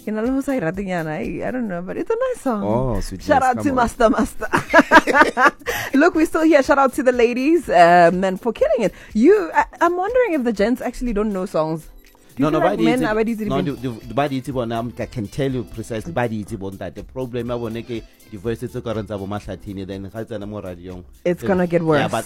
I don't know, but it's a nice song. Oh, sweet. Shout out to Master. Look, we're still here. Shout out to the ladies, men, for killing it. I'm wondering if the gents actually don't know songs. Nobody men I can tell you precisely that the problem it's gonna get worse. Yeah, but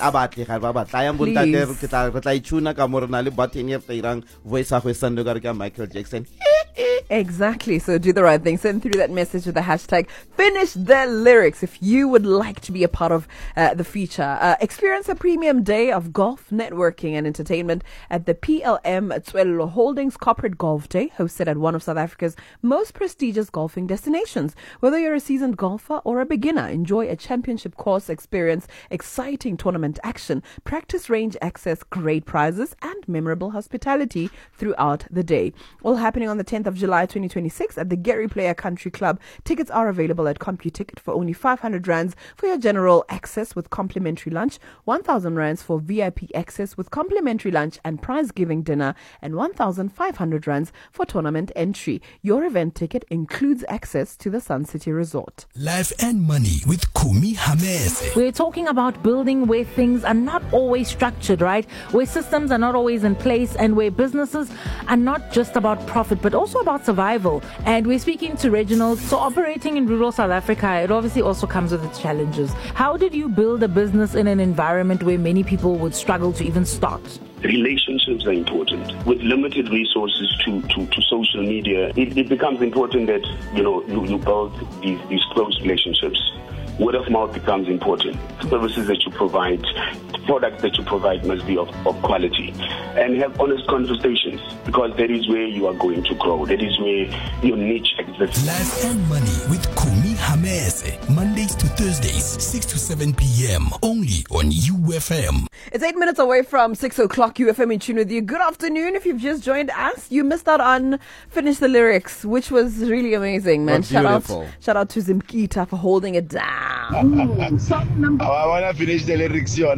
Michael Jackson. Exactly. So do the right thing. Send through that message with the hashtag Finish the Lyrics if you would like to be a part of the feature. Experience a premium day of golf, networking and entertainment at the PLM Tswello Holdings Corporate Golf Day, hosted at one of South Africa's most prestigious golfing destinations. Whether you're a seasoned golfer or a beginner, enjoy a championship course experience, exciting tournament action, practice range access, great prizes and memorable hospitality throughout the day. All happening on the 10th of July 2026 at the Gary Player Country Club. Tickets are available at CompuTicket for only 500 rands for your general access with complimentary lunch, 1,000 rands for VIP access with complimentary lunch and prize giving dinner, and 1,500 rands for tournament entry. Your event ticket includes access to the Sun City Resort. Life and Money with Kumi Hamese. We're talking about building where things are not always structured, right? Where systems are not always in place and where businesses are not just about profit but also about survival. And we're speaking to Reginald. So operating in rural South Africa, it obviously also comes with its challenges. How did you build a business in an environment where many people would struggle to even start? Relationships are important. With limited resources to social media, it becomes important that you build these close relationships. Word of mouth becomes important. Services that you provide, products that you provide must be of quality. And have honest conversations, because that is where you are going to grow. That is where your niche exists. Life and Money with Kumi Hamese. Mondays to Thursdays, 6 to 7 p.m. Only on UFM. It's 8 minutes away from 6 o'clock. UFM in tune with you. Good afternoon. If you've just joined us, you missed out on Finish the Lyrics, which was really amazing, man. Shout out to Zimkita for holding it down. I want to finish the lyrics. No,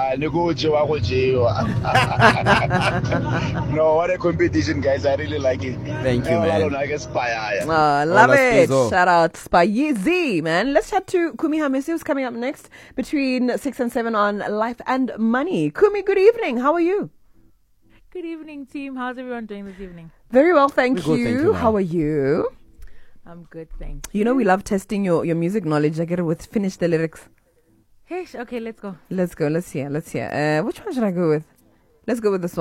what a competition, guys. I really like it. Thank you, man. Love it. Shout out Spayeezy, man. Let's chat to Kumi Hamese, who's coming up next between 6 and 7 on Life and Money. Kumi, good evening. How are you? Good evening, team. How's everyone doing this evening? Very well, thank you. Thank you. How are you? I'm good, thank you. You know, we love testing your music knowledge. I get it with Finish the Lyrics. Hey, okay, let's go. Let's hear. Which one should I go with? Let's go with this one.